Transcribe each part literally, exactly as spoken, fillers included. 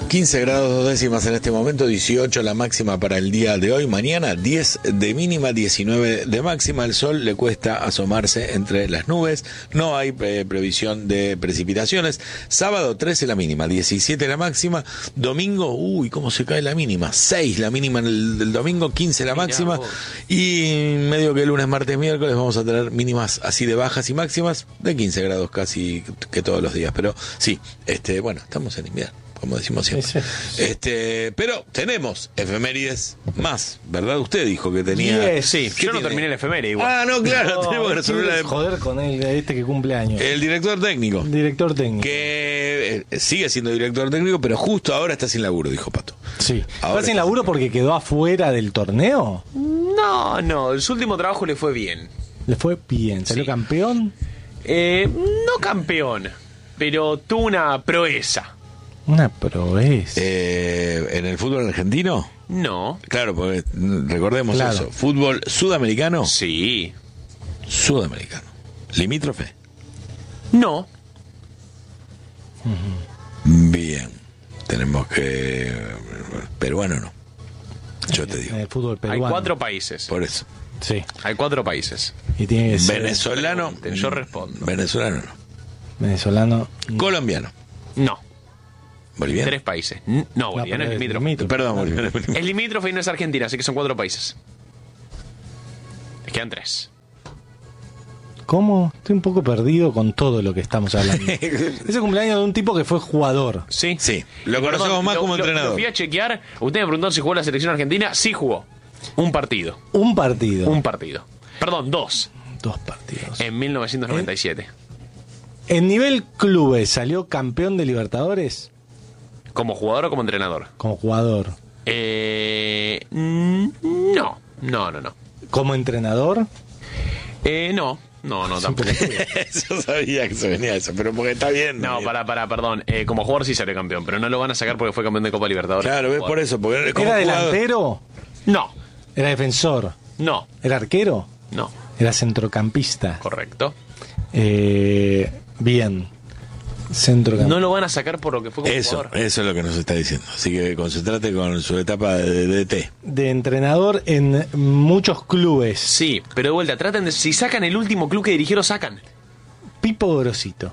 quince grados dos décimas en este momento, dieciocho la máxima para el día de hoy. Mañana diez de mínima, diecinueve de máxima. El sol le cuesta asomarse entre las nubes. No hay eh, previsión de precipitaciones. Sábado trece la mínima, diecisiete la máxima. Domingo, uy, cómo se cae la mínima. seis la mínima en el, el domingo, quince la máxima. Y medio que lunes, martes, miércoles vamos a tener mínimas así de bajas y máximas de quince grados casi que todos los días. Pero sí, este, bueno, estamos en invierno, como decimos siempre. Sí, sí. Este, pero tenemos efemérides más, ¿verdad? Usted dijo que tenía... Yes, sí, yo tiene? no terminé la efeméride igual. Ah, no, claro, No, tenemos que resolver la de... joder con él, este que cumple años. El director técnico. El director técnico. Que eh, sigue siendo director técnico, pero justo ahora está sin laburo, dijo Pato. Sí. Ahora ¿Está sin laburo porque quedó afuera del torneo? No, no, su último trabajo le fue bien. ¿Le fue bien? ¿Salió Sí. campeón? Eh, no campeón, pero tuvo una proeza. Una proeza. Eh, ¿En el fútbol argentino? No. Claro, porque mm, recordemos Claro. eso. ¿Fútbol sudamericano? Sí. Sudamericano. ¿Limítrofe? No. Bien. Tenemos que... Peruano no. Yo te digo. En el fútbol Hay peruano. cuatro países. Por eso. Sí. Hay cuatro países. Y tiene que ser Venezolano. Yo respondo. Venezolano no. venezolano. Colombiano. No. Boliviano. Tres países. N- No, boliviano pero es es limítrofe. limítrofe. Perdón, boliviano. Es limítrofe y no es Argentina, así que son cuatro países. Les quedan tres. ¿Cómo? Estoy un poco perdido con todo lo que estamos hablando. Es el cumpleaños de un tipo que fue jugador. Sí. Sí, lo Y conocemos perdón, más lo- como lo- entrenador. Lo fui a chequear. Usted me preguntó si jugó la selección argentina. Sí jugó. Un partido. Un partido. Un partido. Perdón, dos. Dos partidos. En mil novecientos noventa y siete. En nivel clubes, ¿salió campeón de Libertadores? ¿Como jugador o como entrenador? Como jugador. Eh, mm, no. No, no, no. ¿Como entrenador? Eh, no. No, no, tampoco. Yo sabía que se venía eso, pero porque está bien. No, para, para, perdón. Eh, como jugador sí salió campeón, pero no lo van a sacar porque fue campeón de Copa Libertadores. Claro, ves por eso. Porque como ¿Era jugador- delantero? No, ¿Era defensor? no, ¿Era arquero? no. ¿Era centrocampista? Correcto. Eh, bien. Centrocampista. No lo van a sacar por lo que fue como Eso, jugador. eso es lo que nos está diciendo. Así que concentrate con su etapa de D T. De entrenador en muchos clubes. Sí, pero de vuelta, traten de... Si sacan el último club que dirigió, lo sacan. Pipo Grosito.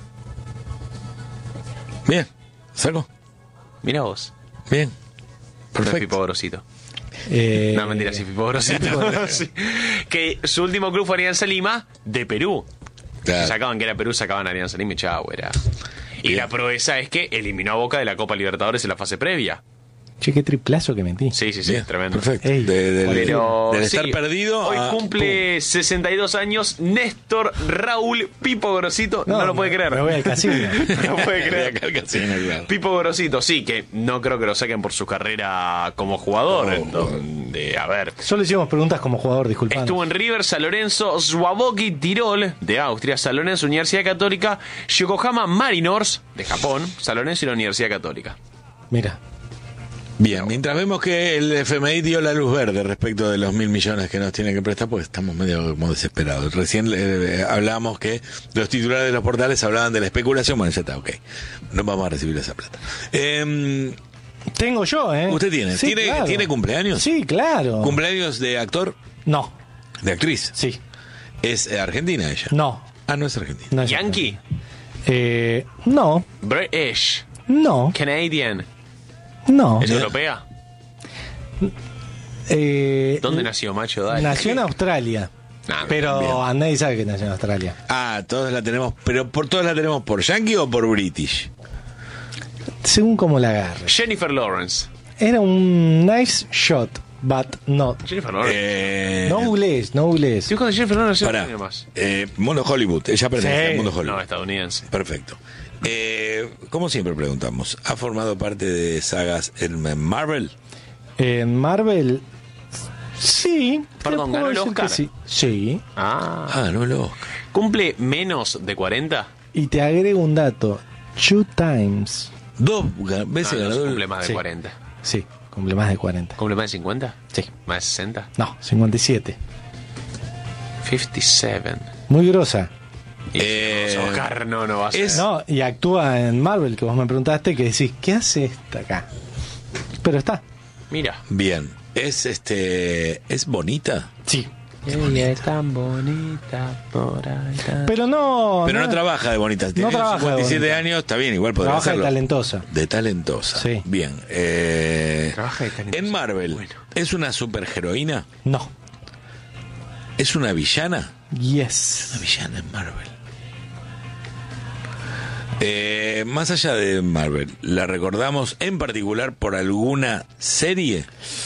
Bien, saco. Mira vos. Bien. No es Perfecto. Pipo Grosito. Eh, No, mentira, sí, Pipo Grosito. Sí. Que su último club fue Alianza Lima, de Perú. Claro. Si sacaban que era Perú, sacaban Alianza Lima y chau, era... Y Bien. la proeza es que eliminó a Boca de la Copa Libertadores en la fase previa. Che, qué triplazo que metí. Sí, sí, sí, Bien, tremendo. Perfecto. Ey, De- de- de- Pero del sí, estar perdido hoy a- cumple sesenta y dos años Néstor Raúl Pipo Grosito. No, lo puede creer. Me voy al casino. No lo puede de creer. acá al casino, claro. Pipo Grosito, sí, que no creo que lo saquen por su carrera como jugador. No, en donde, a ver, Solo hicimos preguntas como jugador, disculpad. estuvo en River, San Lorenzo, Swaboki Tirol de Austria, San Lorenzo, Universidad Católica, Yokohama Mariners de Japón, San Lorenzo y la Universidad Católica. Mira. Bien, mientras vemos que el F M I dio la luz verde respecto de los mil millones que nos tiene que prestar, pues estamos medio como desesperados. Recién eh, hablábamos que los titulares de los portales hablaban de la especulación. Bueno, ya está, ok. No vamos a recibir esa plata. Eh, Tengo yo, ¿eh? ¿Usted tiene? Sí, ¿Tiene, claro. ¿Tiene cumpleaños? Sí, claro. ¿Cumpleaños de actor? No. ¿De actriz? Sí. ¿Es eh, argentina ella? No. Ah, no es argentina. No es Yankee, Eh, no. British, No. Canadian, No. ¿es europea? Eh, ¿Dónde nació Macho Dale? Nació en Australia. Nah, Pero bien. a nadie sabe que nació en Australia. Ah, todos la tenemos, pero por todos la tenemos por Yankee o por British. Según como la agarre. Jennifer Lawrence. Era un nice shot, but not. Jennifer Lawrence. Eh, No googlees, no googlees. Estoy con Jennifer Lawrence Pará. años más. Eh, Mundo Hollywood, ella pertenece Sí. al Mundo Hollywood. No, estadounidense. Perfecto. Eh, como siempre preguntamos, ¿ha formado parte de sagas en Marvel? En Marvel, sí. te Perdón, puedo ¿ganó el decir que Oscar? Sí. Sí. Ah. Ah, no lo. ¿Cumple menos de cuarenta? Y te agrego un dato. Two times. Dos veces No, no, ganador. cumple más de Sí. cuarenta. Sí, cumple más de cuarenta. ¿Cumple más de cincuenta? Sí. ¿Más de sesenta? No, cincuenta y siete. cincuenta y siete. Muy grosa. Y Eh, vamos a buscar, no, no va a ser. es- No, y actúa en Marvel, que vos me preguntaste, que decís, ¿qué hace esta acá? Pero está. Mira. Bien. Es este. ¿Es bonita? Sí. Ella es tan bonita por ahí. Pero no. Pero no, trabaja de bonita. Tiene trabaja de cincuenta y siete bonita. años, está bien, igual podría Trabaja de hacerlo. talentosa. De talentosa. Sí. Bien. Eh, Trabaja de talentosa. En Marvel, Bueno. ¿es una superheroína? No. ¿Es una villana? Yes. Una villana en Marvel. Eh, más allá de Marvel, ¿la recordamos en particular por alguna serie?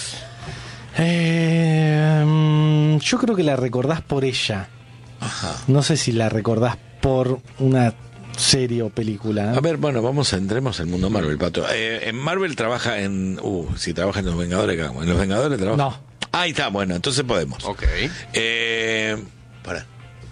Eh, mm, yo creo que la recordás por ella. Ajá. No sé si la recordás por una serie o película. ¿eh? A ver, bueno, vamos, entremos al mundo Marvel, Pato. Eh, en Marvel trabaja en... Uh, si trabaja en Los Vengadores, ¿cagamos? ¿En Los Vengadores trabaja? No. Ahí está, bueno, entonces podemos. Ok. Eh, para.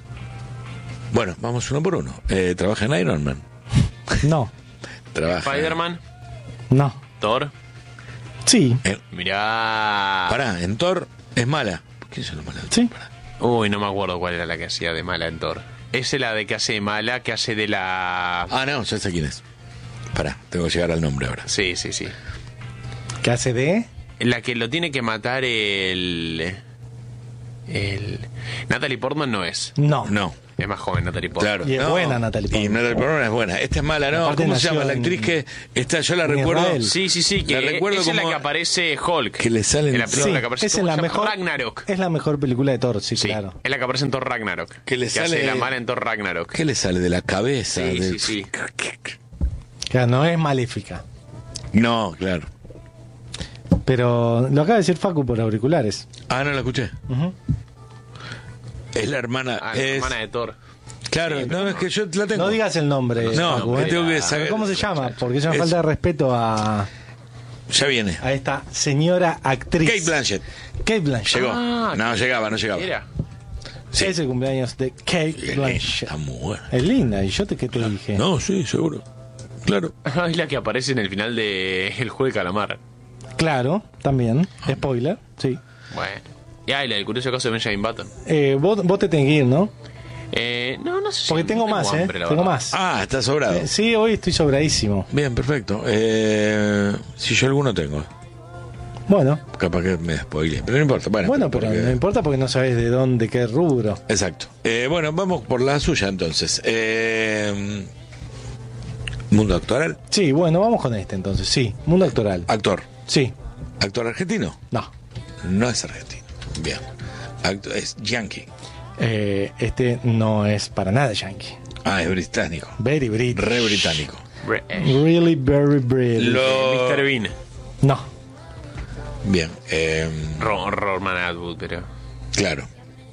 Bueno, vamos uno por uno. Eh, ¿Trabaja en Iron Man? No. Trabaja Spider-Man, No. Thor. Sí. En, Mirá. pará, en Thor es mala. ¿Por qué es la mala? Sí. Pará. Uy, no me acuerdo cuál era la que hacía de mala en Thor. Esa es la de que hace de mala, que hace de la... Ah, no, ya sé quién es. Pará, tengo que llegar al nombre ahora. Sí, sí, sí. ¿Qué hace de? La que lo tiene que matar el... El... Natalie Portman no es. No. No, Es más joven Natalie Portman. claro. Y es no. buena Natalie Y Portman. Natalie Portman es buena. Esta es mala, ¿no? Aparte ¿Cómo se nació llama? La en- actriz que está, yo la en recuerdo. Israel. Sí, sí, sí, que La recuerdo esa es la como- que aparece Hulk. que le salen- En la película Sí, que aparece esa es ¿cómo la se llama? mejor. Ragnarok. Es la mejor película de Thor, sí, Sí, claro. es la que aparece en Thor Ragnarok. Que le hace sale- la mala en Thor Ragnarok. ¿Qué le sale de la cabeza? Sí, del- sí, sí. Claro, no es maléfica. No, claro. Pero lo acaba de decir Facu por auriculares. Ah, no la escuché. Ujú. Es la hermana. Ah, la es... hermana de Thor. Claro, Sí, no, pero es que yo la tengo. No digas el nombre, No, Facu, que ¿eh? tengo que Pero saber- ¿Cómo se llama? Porque es una Es- falta de respeto a, Ya viene. a esta señora actriz. Kate Blanchett. Kate Blanchett. Llegó. Ah, no, llegaba, no llegaba. Era. Sí. Es el cumpleaños de Kate Bien, Blanchett. está muy buena. Es linda, ¿y yo te, qué te dije? No, sí, seguro. Claro. Es la que aparece en el final de El Juego de Calamar. Claro, también. Spoiler, sí. Bueno. Y ah, y la del curioso caso de Benjamin Button. Eh, vos, vos te tenés que ir, ¿no? Eh, no, no sé si Porque tengo no más, ¿eh? hambre, la Tengo verdad. más. Ah, está sobrado. Eh, sí, hoy estoy sobradísimo. Bien, perfecto. Eh, si yo alguno tengo. Bueno, Capaz que me spoile. Pero no importa. Bueno, bueno, pero porque- no importa porque no sabés de dónde, qué rubro. Exacto. Eh, bueno, vamos por la suya entonces. Eh, mundo actoral. Sí, bueno, vamos con este entonces. Sí, mundo actoral. Actor. Sí, ¿Actor argentino? no. No es argentino. Bien. Acto- es yankee. Eh, este no es para nada yankee. Ah, es británico. Very British. Re británico. Bre- eh, Really, very British. Lo- mister Bean. No. Bien. eh, Ro- Roman Atwood, pero. claro.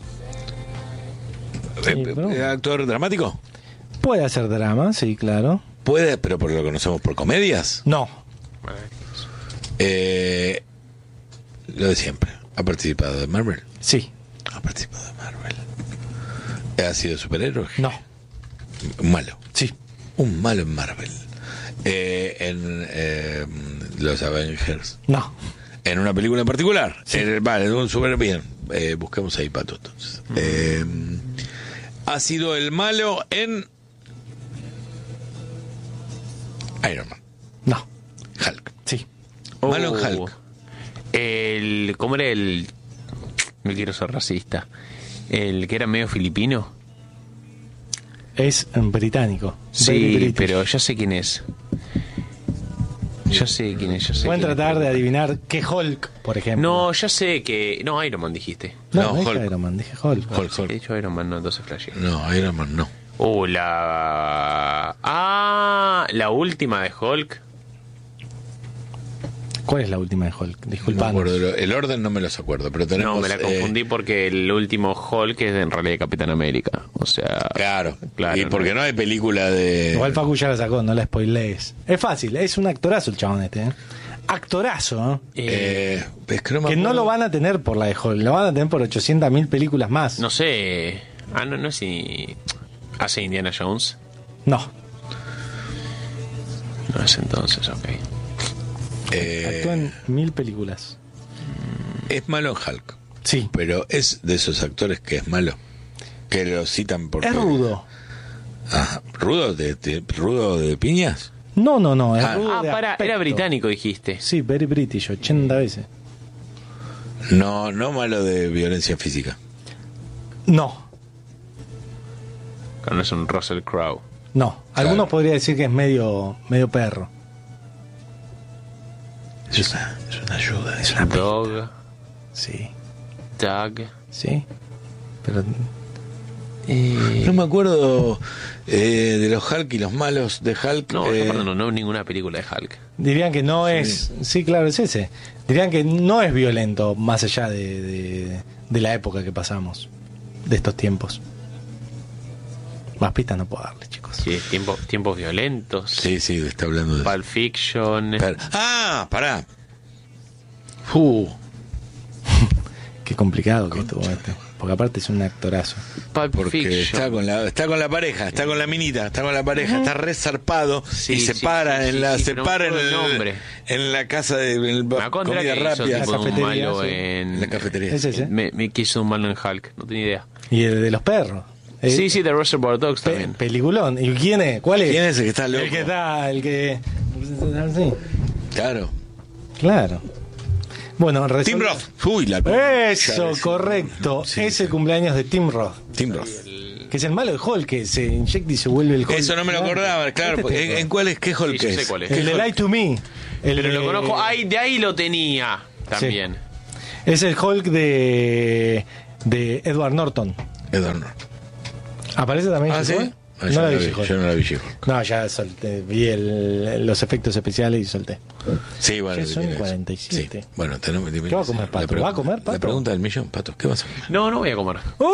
Sí, Eh, pero- eh, ¿Actor dramático? Puede hacer drama, sí, claro. Puede, pero por lo conocemos por comedias. No. Eh, lo de siempre. ¿Ha participado de Marvel? Sí. Ha participado de Marvel. ¿Ha sido superhéroe? No. Un malo. Sí. Un malo en Marvel. Eh, en eh, los Avengers. No. En una película en particular. En- vale, un super bien. Eh, busquemos ahí Pato entonces. Eh, ha sido el malo en Iron Man. No. Hulk. Sí. Malo en Oh. Hulk. El. ¿Cómo era el.? No quiero ser racista. El que era medio filipino. Es en británico. Very Sí, British. pero ya sé quién es. Ya sé quién es, ya sé. Pueden quién es, tratar de pero- adivinar qué Hulk, por ejemplo. No, ya sé que. No, Iron Man dijiste. no, no, dije Hulk. Iron Man, dije Hulk. Hulk, Sí, Hulk. he dicho Iron Man, no, entonces flashé. No, Iron Man no. Oh, la. Ah, la última de Hulk. ¿Cuál es la última de Hulk? No me Disculpame. acuerdo, lo- el orden no me los acuerdo, pero tenemos... No, me la eh, confundí porque el último Hulk es en realidad Capitán América. O sea. claro, Claro, y porque no. no hay película de... Igual Facu ya la sacó, no la spoilees. Es fácil, es un actorazo el chabón este. ¿eh? Actorazo, ¿eh? Eh, es que no, me Que no acuerdo. lo van a tener por la de Hulk, lo van a tener por ochocientas mil películas más. No sé. Ah, no, no es si. ¿Hace Indiana Jones? No. No es entonces, ok. Eh, Actúa en mil películas. es malo en Hulk, Sí. pero es de esos actores que es malo, que lo citan por... Es rudo. Ajá. ¿Rudo de, de, rudo de piñas? No, no, no. Es Ah, rudo Ah, de para, aspecto. era británico, dijiste. Sí, very British, ochenta veces. No, no malo de violencia física. No, No es un Russell Crowe. no. Algunos Claro. podrían decir que es medio, medio perro. Es una, es una ayuda. Es una... Dog, Sí, Doug. sí. Pero Eh, No me acuerdo eh, de los Hulk y los malos de Hulk. no, eh, perdón, no, no ninguna película de Hulk. dirían que no es... Sí, claro, es ese. Dirían que no es violento más allá de, de, de la época que pasamos, de estos tiempos. Más pistas no puedo darle, chicos. Sí, tiempo, tiempos violentos. Sí, sí, está hablando de... Pulp Fiction. Pero- ah, pará. Uh, Qué complicado que estuvo este. Porque aparte es un actorazo. Pulp porque Fiction. está con la está con la pareja, está con la minita, está con la pareja, está re zarpado Sí, y se sí, para sí, en sí, la sí, se pero no para me en, acuerdo el el- nombre. en la casa de en el- Me acuerdo comida que hizo rápida, tipo La un cafetería, malo sí. en... en la cafetería. Es ese. Me, me quiso un malo en Hulk, no tenía idea. Y el de los perros. Eh, Sí, sí, de Reservoir Dogs pe- también. peliculón. ¿Y quién es? ¿Cuál es? ¿Quién es el que está loco? El que está, el que... Sí, Claro. claro. Bueno, resol- Tim Roth. Uy, la Eso, ya, correcto. Sí, es sí. el cumpleaños de Tim Roth, Tim Roth. que es el malo de Hulk, que se inyecta y se vuelve el Hulk. Eso no me lo acordaba, claro. Este porque- tipo. ¿En, en cuál es? ¿Qué Hulk Sí, yo sé es? cuál es. ¿Qué El de Hulk? Lie to Me. El Pero lo de- conozco, ay, de ahí lo tenía también. Es el Hulk de, de Edward Norton. Edward Norton. ¿Aparece también? Ah, ¿sí? She-Hulk? Ah, No yo, la no vi, vi, She-Hulk. yo no la vi She-Hulk. No, ya solté, vi el- los efectos especiales y solté. Sí, bueno. Ya son tiene eso. cuarenta y siete. Sí. Bueno, tenemos... ¿Qué va a comer, Pato? la pre- ¿Va a comer, Pato? La pregunta del millón, Pato. ¿Qué vas a comer? No, no voy a comer.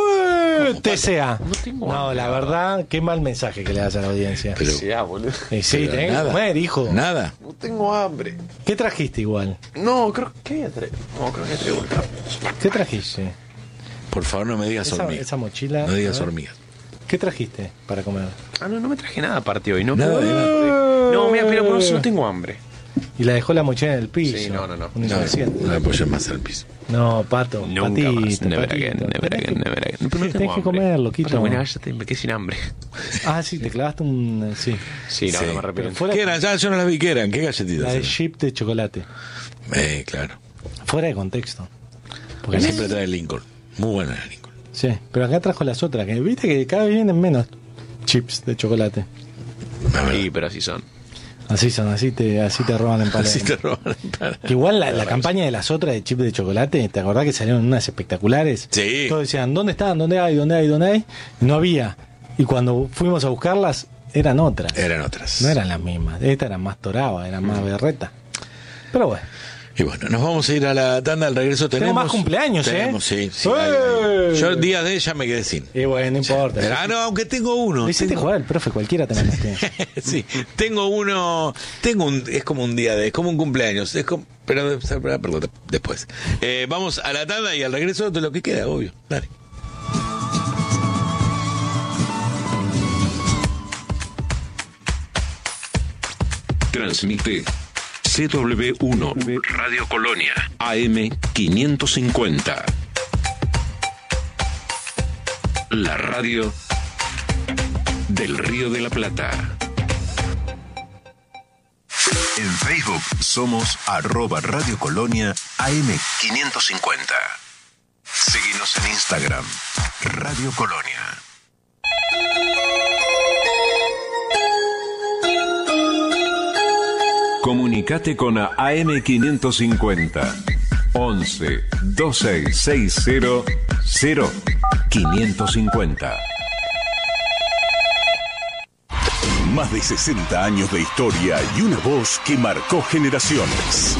¡Uy! T C A. No tengo No, hambre, la la verdad, qué mal mensaje que le das a la audiencia. Pero- Sí, ah, boludo. Y sí, pero tenés que nada. comer, hijo. Nada. No tengo hambre. ¿Qué trajiste igual? No, creo que ya trae. No, creo que traigo otra. ¿Qué trajiste? Por favor, no me digas Esa, hormigas. esa mochila. No digas a ver. hormigas. ¿Qué trajiste para comer? Ah, no, no me traje nada aparte hoy, ¿no? Nada de No, mira, pero por eso no tengo hambre. Y la dejó la mochila en el piso. Sí, no, no, no. Un No, inconsciente. no me apoyes más al piso. No, Pato. Nunca patito, más. Never patito. again, never Tenés again, que- never again. Pero no Tenés tengo que hambre. comer, loquito. Pero bueno, ya te me quedé sin hambre. Ah, sí, te clavaste un... Sí. Sí, no, Sí, no me Pero arrepiento. fuera, ¿Qué eran? Ya yo no las vi. ¿Qué eran? ¿Qué galletitas la de eran? chip de chocolate. Eh, claro. Fuera de contexto. Porque siempre trae Lincoln. Muy buena la Lincoln. Sí, pero acá trajo las otras, que viste que cada vez vienen menos chips de chocolate. La verdad. Sí, pero así son. Así son, así te, así te roban en Palermo. Así te roban. para- Que igual la, la campaña de las otras de chips de chocolate, ¿te acordás que salieron unas espectaculares? Sí. Todos decían, ¿dónde están? ¿Dónde hay? ¿Dónde hay? ¿Dónde hay? Y no había. Y cuando fuimos a buscarlas, eran otras. Eran otras. No eran las mismas. Estas eran más toradas, eran más berreta. Pero bueno. Y bueno, nos vamos a ir a la tanda. Al regreso tenemos... más cumpleaños, ¿eh? tenemos, sí. sí, ¡Eh! hay- hay. Yo días de ella me quedé sin. Y bueno, no importa. Pero, ah, no, aunque tengo uno. Lo hiciste Tengo- jugar al profe, cualquiera te mandaste. sí, tengo uno, tengo un, es como un día de, es como un cumpleaños, es como, pero, pero, perdón, después. Eh, vamos a la tanda y al regreso de lo que queda, obvio. Dale. Transmite C W uno Radio Colonia A M quinientos cincuenta. La radio del Río de la Plata. En Facebook somos arroba Radio Colonia A M quinientos cincuenta. Síguenos en Instagram, Radio Colonia. Comunicate con A M quinientos cincuenta. once veintiséis sesenta cero quinientos cincuenta. Más de sesenta años de historia y una voz que marcó generaciones.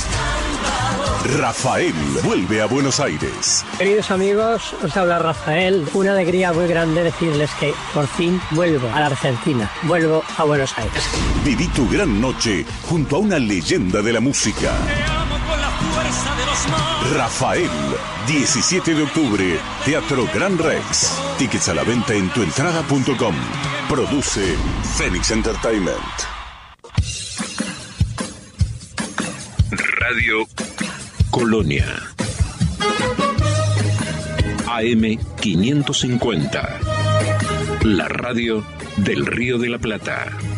Rafael vuelve a Buenos Aires. Queridos amigos, os habla Rafael. Una alegría muy grande decirles que por fin vuelvo a la Argentina, vuelvo a Buenos Aires. Viví tu gran noche junto a una leyenda de la música. Rafael, diecisiete de octubre, Teatro Gran Rex. Tickets a la venta en tuentrada punto com. Produce Phoenix Entertainment. Radio Colonia A M quinientos cincuenta. La radio del Río de la Plata.